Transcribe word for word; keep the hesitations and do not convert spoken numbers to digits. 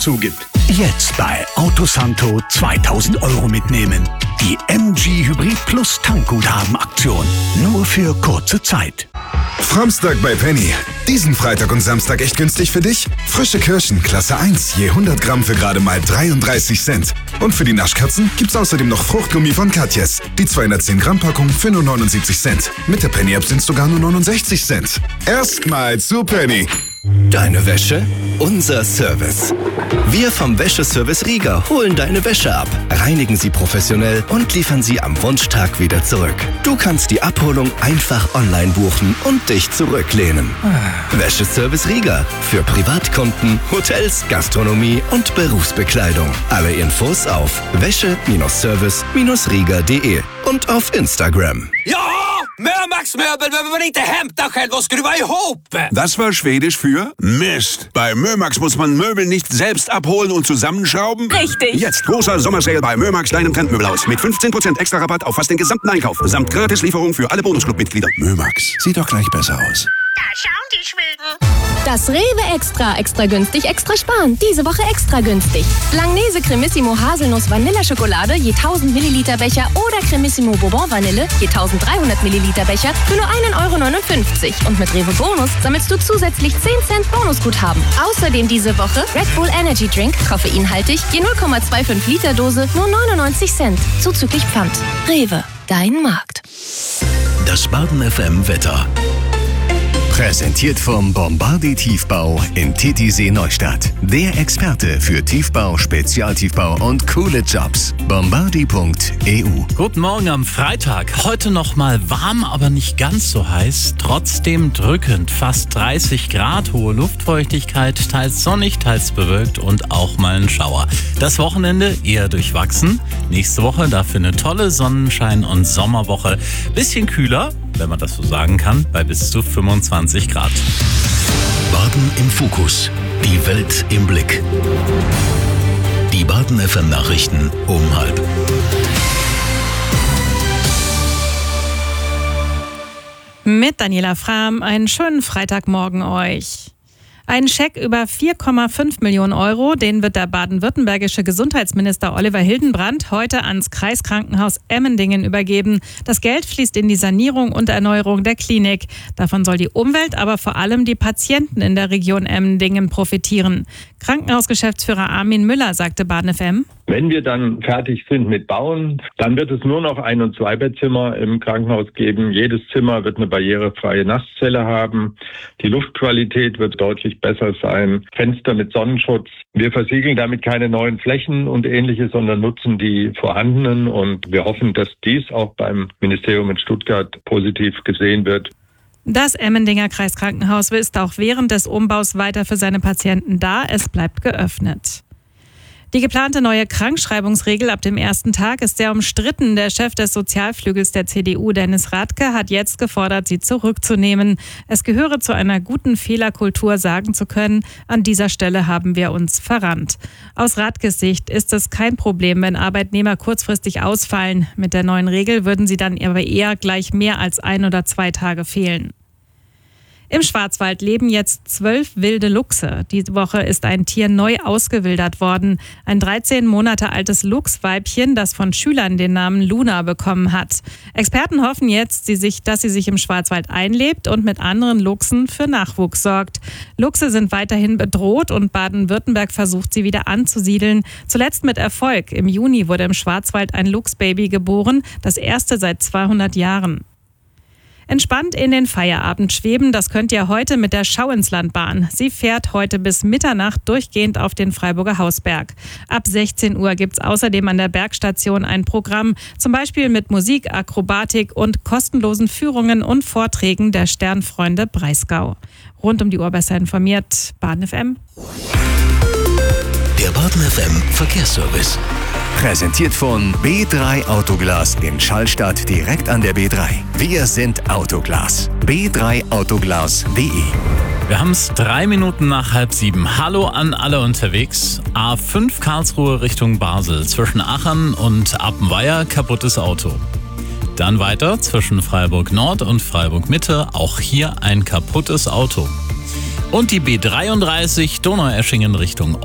zugibt. Jetzt bei Autosanto zweitausend Euro mitnehmen. Die M G Hybrid Plus Tankguthaben-Aktion. Nur für kurze Zeit. Framstag bei Penny. Diesen Freitag und Samstag echt günstig für dich? Frische Kirschen, Klasse eins, je hundert Gramm für gerade mal dreiunddreißig Cent. Und für die Naschkatzen gibt's außerdem noch Fruchtgummi von Katjes. Die zweihundertzehn Gramm Packung für nur neunundsiebzig Cent. Mit der Penny-App sind's sogar nur neunundsechzig Cent. Erstmal zu Penny. Deine Wäsche? Unser Service. Wir vom Wäscheservice Rieger holen deine Wäsche ab, reinigen sie professionell und liefern sie am Wunschtag wieder zurück. Du kannst die Abholung einfach online buchen und dich zurücklehnen. Wäscheservice Rieger. Für Privatkunden, Hotels, Gastronomie und Berufsbekleidung. Alle Infos auf wäsche-service-rieger punkt de und auf Instagram. Ja! Mörmax Möbel behöver man inte hämta själv och skruva ihop. Das war Schwedisch für Mist. Bei Mörmax muss man Möbel nicht selbst abholen und zusammenschrauben. Richtig. Jetzt großer Sommersale bei Mörmax, deinem Trendmöbelhaus. Mit fünfzehn Prozent extra Rabatt auf fast den gesamten Einkauf. Samt Gratislieferung für alle Bonusclub-Mitglieder. Mörmax, sieht doch gleich besser aus. Da schauen die Schweden. Das Rewe Extra. Extra günstig, extra sparen. Diese Woche extra günstig. Langnese Cremissimo Haselnuss Vanilleschokolade je tausend Milliliter Becher oder Cremissimo Bourbon Vanille je eintausenddreihundert Milliliter Becher für nur ein Euro neunundfünfzig. Und mit Rewe Bonus sammelst du zusätzlich zehn Cent Bonusguthaben. Außerdem diese Woche Red Bull Energy Drink, koffeinhaltig, je null Komma fünfundzwanzig Liter Dose, nur neunundneunzig Cent. Zuzüglich Pfand. Rewe, dein Markt. Das Baden F M Wetter. Präsentiert vom Bombardier Tiefbau in Titisee Neustadt. Der Experte für Tiefbau, Spezialtiefbau und coole Jobs. bombardier punkt e u. Guten Morgen am Freitag. Heute noch mal warm, aber nicht ganz so heiß. Trotzdem drückend. Fast dreißig Grad, hohe Luftfeuchtigkeit, teils sonnig, teils bewölkt und auch mal ein Schauer. Das Wochenende eher durchwachsen. Nächste Woche dafür eine tolle Sonnenschein- und Sommerwoche. Bisschen kühler, wenn man das so sagen kann, bei bis zu fünfundzwanzig Grad. Baden im Fokus. Die Welt im Blick. Die Baden F M Nachrichten um halb. Mit Daniela Frahm, einen schönen Freitagmorgen euch. Ein Scheck über vier Komma fünf Millionen Euro, den wird der baden-württembergische Gesundheitsminister Oliver Hildenbrand heute ans Kreiskrankenhaus Emmendingen übergeben. Das Geld fließt in die Sanierung und Erneuerung der Klinik. Davon soll die Umwelt, aber vor allem die Patienten in der Region Emmendingen profitieren. Krankenhausgeschäftsführer Armin Müller sagte Baden F M: Wenn wir dann fertig sind mit Bauen, dann wird es nur noch Ein- und Zweibettzimmer im Krankenhaus geben. Jedes Zimmer wird eine barrierefreie Nasszelle haben. Die Luftqualität wird deutlich besser sein. Fenster mit Sonnenschutz. Wir versiegeln damit keine neuen Flächen und Ähnliches, sondern nutzen die vorhandenen. Und wir hoffen, dass dies auch beim Ministerium in Stuttgart positiv gesehen wird. Das Emmendinger Kreiskrankenhaus ist auch während des Umbaus weiter für seine Patienten da. Es bleibt geöffnet. Die geplante neue Krankschreibungsregel ab dem ersten Tag ist sehr umstritten. Der Chef des Sozialflügels der C D U, Dennis Radke, hat jetzt gefordert, sie zurückzunehmen. Es gehöre zu einer guten Fehlerkultur, sagen zu können, an dieser Stelle haben wir uns verrannt. Aus Radkes Sicht ist es kein Problem, wenn Arbeitnehmer kurzfristig ausfallen. Mit der neuen Regel würden sie dann aber eher gleich mehr als ein oder zwei Tage fehlen. Im Schwarzwald leben jetzt zwölf wilde Luchse. Diese Woche ist ein Tier neu ausgewildert worden. Ein dreizehn Monate altes Luchsweibchen, das von Schülern den Namen Luna bekommen hat. Experten hoffen jetzt, dass sie sich im Schwarzwald einlebt und mit anderen Luchsen für Nachwuchs sorgt. Luchse sind weiterhin bedroht und Baden-Württemberg versucht, sie wieder anzusiedeln. Zuletzt mit Erfolg. Im Juni wurde im Schwarzwald ein Luchsbaby geboren, das erste seit zweihundert Jahren. Entspannt in den Feierabend schweben, das könnt ihr heute mit der Schauinslandbahn. Sie fährt heute bis Mitternacht durchgehend auf den Freiburger Hausberg. Ab sechzehn Uhr gibt's außerdem an der Bergstation ein Programm, zum Beispiel mit Musik, Akrobatik und kostenlosen Führungen und Vorträgen der Sternfreunde Breisgau. Rund um die Uhr besser informiert, Baden F M. Der Baden F M Verkehrsservice. Präsentiert von B drei Autoglas in Schallstadt direkt an der B drei. Wir sind Autoglas. b drei autoglas punkt de. Wir haben es drei Minuten nach halb sieben. Hallo an alle unterwegs. A fünf Karlsruhe Richtung Basel. Zwischen Aachen und Appenweier kaputtes Auto. Dann weiter zwischen Freiburg Nord und Freiburg Mitte. Auch hier ein kaputtes Auto. Und die B dreiunddreißig Donaueschingen Richtung